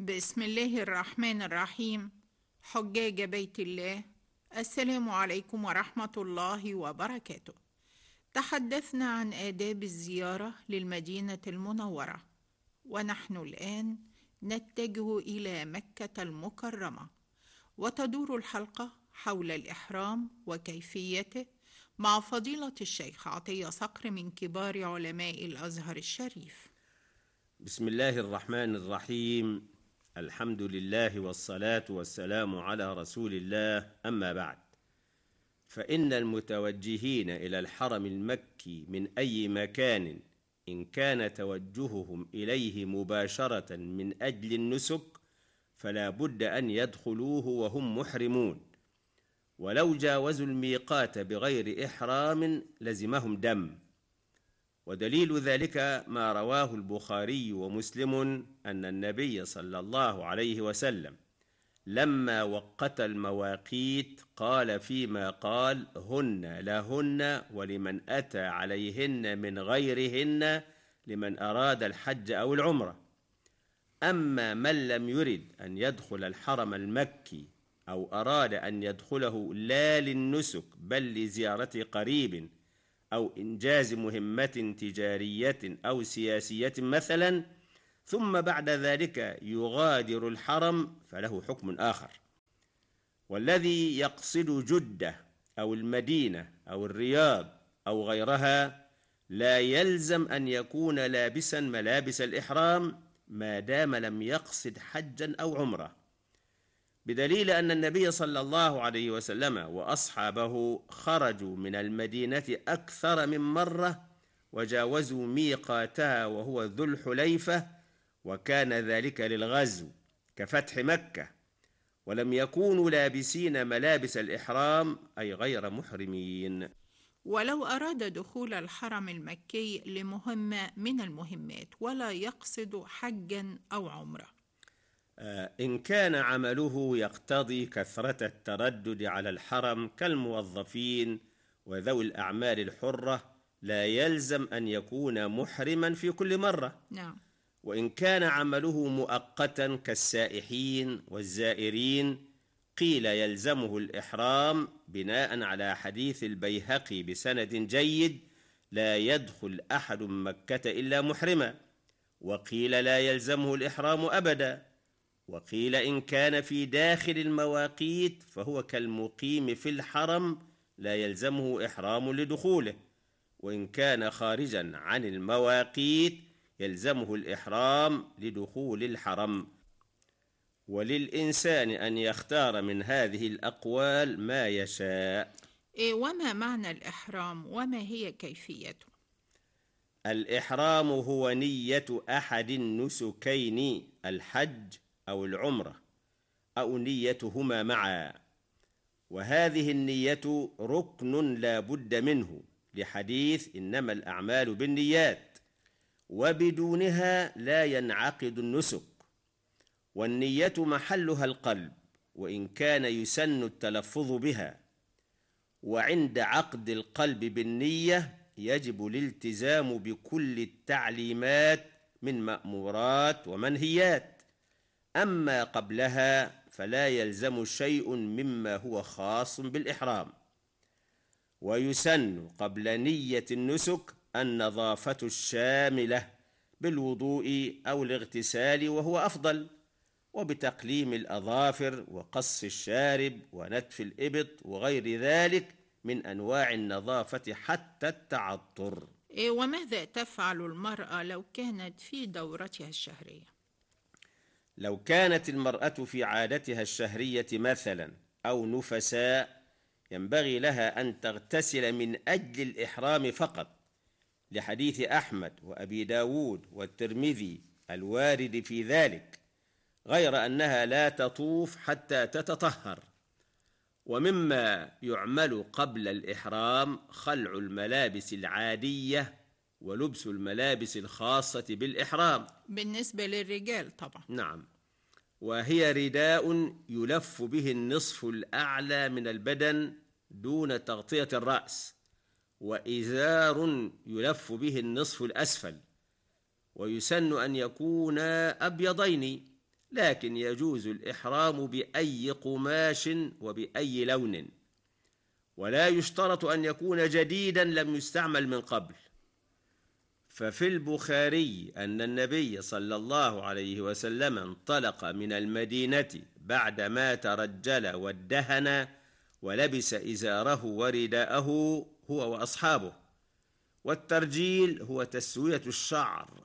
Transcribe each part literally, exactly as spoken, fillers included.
بسم الله الرحمن الرحيم. حجاج بيت الله، السلام عليكم ورحمة الله وبركاته. تحدثنا عن آداب الزيارة للمدينة المنورة، ونحن الآن نتجه إلى مكة المكرمة، وتدور الحلقة حول الإحرام وكيفيته مع فضيلة الشيخ عطية صقر من كبار علماء الأزهر الشريف. بسم الله الرحمن الرحيم. الحمد لله والصلاة والسلام على رسول الله، أما بعد، فإن المتوجهين إلى الحرم المكي من أي مكان إن كان توجههم إليه مباشرة من أجل النسك فلا بد أن يدخلوه وهم محرمون، ولو جاوزوا الميقات بغير إحرام لزمهم دم. ودليل ذلك ما رواه البخاري ومسلم أن النبي صلى الله عليه وسلم لما وقت المواقيت قال فيما قال: هن لهن ولمن أتى عليهن من غيرهن لمن أراد الحج أو العمرة. أما من لم يرد أن يدخل الحرم المكي أو أراد أن يدخله لا للنسك بل لزيارة قريب أو إنجاز مهمة تجارية أو سياسية مثلا، ثم بعد ذلك يغادر الحرم فله حكم آخر. والذي يقصد جدة أو المدينة أو الرياض أو غيرها لا يلزم أن يكون لابسا ملابس الإحرام ما دام لم يقصد حجا أو عمرة، بدليل أن النبي صلى الله عليه وسلم وأصحابه خرجوا من المدينة أكثر من مرة وجاوزوا ميقاتها وهو ذو الحليفة، وكان ذلك للغزو كفتح مكة، ولم يكونوا لابسين ملابس الإحرام أي غير محرمين. ولو أراد دخول الحرم المكي لمهمة من المهمات ولا يقصد حجا أو عمرة، إن كان عمله يقتضي كثرة التردد على الحرم كالموظفين وذوي الأعمال الحرة لا يلزم أن يكون محرما في كل مرة. نعم. وإن كان عمله مؤقتا كالسائحين والزائرين قيل يلزمه الإحرام بناء على حديث البيهقي بسند جيد: لا يدخل أحد مكة إلا محرما. وقيل لا يلزمه الإحرام أبدا. وقيل إن كان في داخل المواقيت فهو كالمقيم في الحرم لا يلزمه إحرام لدخوله، وإن كان خارجا عن المواقيت يلزمه الإحرام لدخول الحرم. وللإنسان أن يختار من هذه الأقوال ما يشاء. إيه وما معنى الإحرام وما هي كيفيته؟ الإحرام هو نية أحد النسكين، الحج أو العمرة، أو نيتهما معا، وهذه النية ركن لا بد منه لحديث إنما الأعمال بالنيات، وبدونها لا ينعقد النسك. والنية محلها القلب، وإن كان يسن التلفظ بها، وعند عقد القلب بالنية يجب الالتزام بكل التعليمات من مأمورات ومنهيات. أما قبلها فلا يلزم شيء مما هو خاص بالإحرام. ويسن قبل نية النسك النظافة الشاملة بالوضوء أو الاغتسال وهو أفضل، وبتقليم الأظافر وقص الشارب ونتف الإبط وغير ذلك من أنواع النظافة حتى التعطر. إيه وماذا تفعل المرأة لو كانت في دورتها الشهرية؟ لو كانت المرأة في عادتها الشهرية مثلا أو نفساء ينبغي لها أن تغتسل من أجل الإحرام فقط، لحديث أحمد وأبي داود والترمذي الوارد في ذلك، غير أنها لا تطوف حتى تتطهر. ومما يعمل قبل الإحرام خلع الملابس العادية ولبس الملابس الخاصة بالإحرام بالنسبة للرجال طبعا. نعم، وهي رداء يلف به النصف الأعلى من البدن دون تغطية الرأس، وإزار يلف به النصف الأسفل، ويسن أن يكونا أبيضين لكن يجوز الإحرام بأي قماش وبأي لون، ولا يشترط أن يكون جديدا لم يستعمل من قبل. ففي البخاري أن النبي صلى الله عليه وسلم انطلق من المدينة بعدما ترجل وادهن ولبس إزاره ورداءه هو وأصحابه، والترجيل هو تسوية الشعر.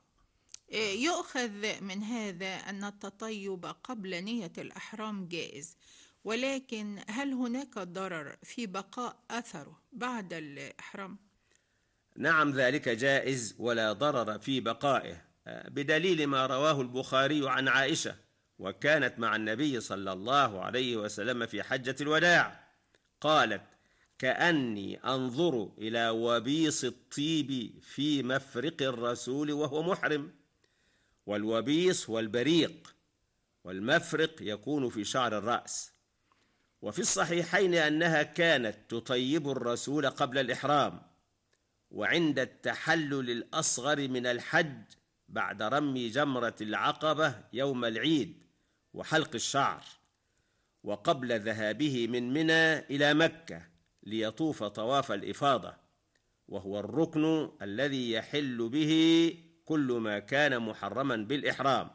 يؤخذ من هذا أن التطيب قبل نية الإحرام جائز، ولكن هل هناك ضرر في بقاء أثره بعد الإحرام؟ نعم، ذلك جائز ولا ضرر في بقائه، بدليل ما رواه البخاري عن عائشة، وكانت مع النبي صلى الله عليه وسلم في حجة الوداع، قالت: كأني أنظر إلى وبيص الطيب في مفرق الرسول وهو محرم. والوبيص هو البريق، والمفرق يكون في شعر الرأس. وفي الصحيحين أنها كانت تطيب الرسول قبل الإحرام، وعند التحلل الأصغر من الحج بعد رمي جمرة العقبة يوم العيد وحلق الشعر، وقبل ذهابه من منى إلى مكة ليطوف طواف الإفاضة، وهو الركن الذي يحل به كل ما كان محرما بالإحرام.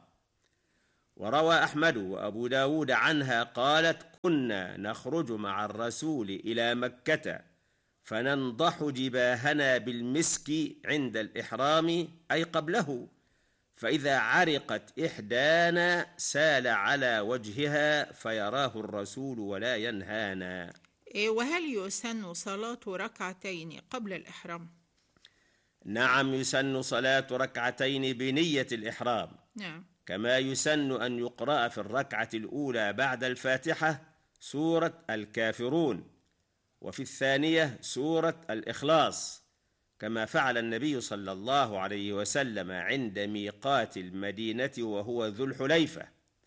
وروى أحمد وأبو داود عنها قالت: كنا نخرج مع الرسول إلى مكة فننضح جباهنا بالمسك عند الإحرام، أي قبله، فإذا عرقت إحدانا سال على وجهها فيراه الرسول ولا ينهانا. وهل يسن صلاة ركعتين قبل الإحرام؟ نعم، يسن صلاة ركعتين بنية الإحرام. نعم. كما يسن أن يقرأ في الركعة الأولى بعد الفاتحة سورة الكافرون، وفي الثانية سورة الإخلاص، كما فعل النبي صلى الله عليه وسلم عند ميقات المدينة وهو ذو الحليفة.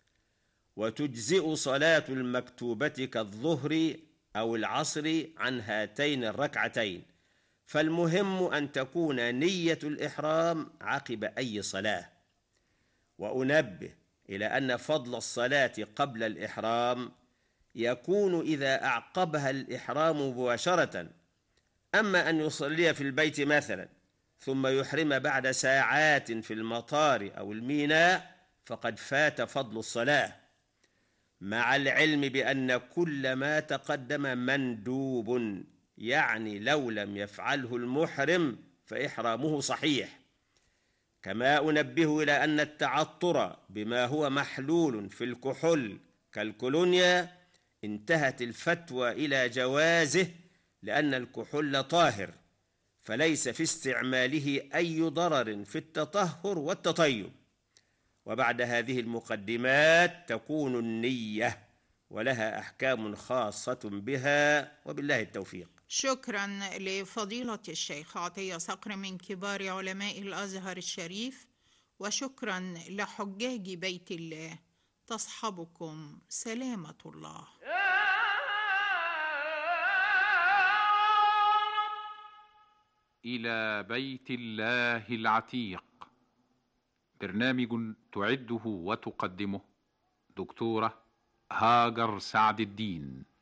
وتجزئ صلاة المكتوبة كالظهر أو العصر عن هاتين الركعتين، فالمهم أن تكون نية الإحرام عقب أي صلاة. وأنبه إلى أن فضل الصلاة قبل الإحرام يكون إذا أعقبها الإحرام مباشرة، أما أن يصلي في البيت مثلا ثم يحرم بعد ساعات في المطار أو الميناء فقد فات فضل الصلاة، مع العلم بأن كل ما تقدم مندوب، يعني لو لم يفعله المحرم فإحرامه صحيح. كما أنبه إلى أن التعطر بما هو محلول في الكحول كالكولونيا انتهت الفتوى إلى جوازه، لأن الكحول طاهر، فليس في استعماله أي ضرر في التطهر والتطيب. وبعد هذه المقدمات تكون النية ولها أحكام خاصة بها، وبالله التوفيق. شكرا لفضيلة الشيخ عطية صقر من كبار علماء الأزهر الشريف، وشكرا لحجاج بيت الله. تصحبكم سلامة الله. إلى بيت الله العتيق، برنامج تعده وتقدمه دكتورة هاجر سعد الدين.